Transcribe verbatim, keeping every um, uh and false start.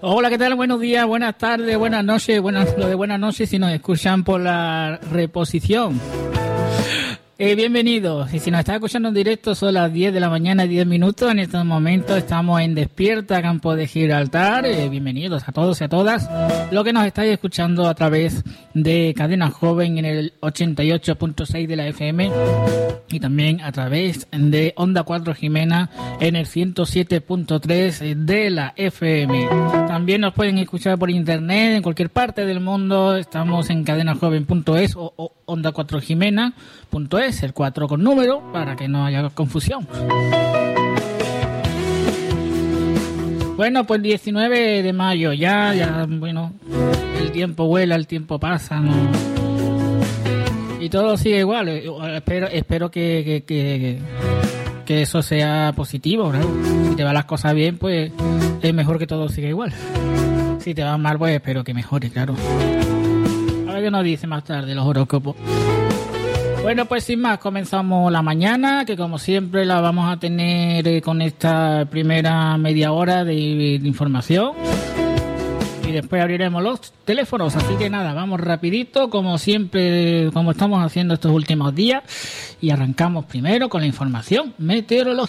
Hola, ¿qué tal? Buenos días, buenas tardes, buenas noches. Buenas, lo de buenas noches si nos escuchan por la reposición. Eh, bienvenidos. Y si nos está escuchando en directo, son las diez de la mañana, diez minutos. En estos momentos estamos en Despierta, Campo de Gibraltar. Eh, bienvenidos a todos y a todas. Lo que nos estáis escuchando a través de Cadena Joven en el ochenta y ocho punto seis de la F M y también a través de Onda cuatro Jimena en el ciento siete punto tres de la F M. También nos pueden escuchar por internet en cualquier parte del mundo. Estamos en cadenajoven punto es o, o Onda cuatro Jimena punto es, el cuatro con número, para que no haya confusión. Bueno, pues diecinueve de mayo, ya, ya, bueno, el tiempo vuela, el tiempo pasa, ¿no? Y todo sigue igual. Espero, espero que, que, que, que eso sea positivo, ¿no? Si te van las cosas bien, pues es mejor que todo siga igual. Si te van mal, pues espero que mejore, claro. A ver qué nos dice más tarde los horóscopos. Bueno, pues sin más, comenzamos la mañana, que como siempre la vamos a tener eh, con esta primera media hora de, de información. Y después abriremos los teléfonos, así que nada, vamos rapidito, como siempre, como estamos haciendo estos últimos días. Y arrancamos primero con la información meteorológica.